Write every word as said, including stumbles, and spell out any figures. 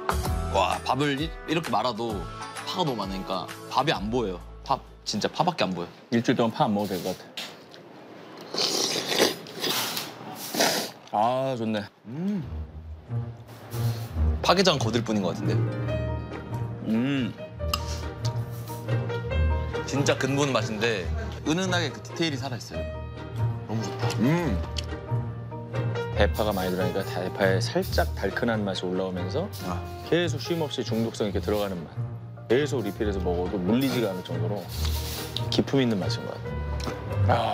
와, 밥을 이- 이렇게 말아도 파가 너무 많으니까 밥이 안 보여요. 파, 진짜 파밖에 안 보여. 일주일 동안 파 안 먹어도 될 것 같아. 아, 좋네. 파게장 거들 뿐인 것 같은데. 음. 진짜 근본 맛인데 은은하게 그 디테일이 살아있어요. 너무 좋다. 음. 대파가 많이 들어가니까 대파에 살짝 달큰한 맛이 올라오면서 아. 계속 쉼 없이 중독성 있게 들어가는 맛. 계속 리필해서 먹어도 물리지가 않을 정도로 기품 있는 맛인 것 같아요. 아.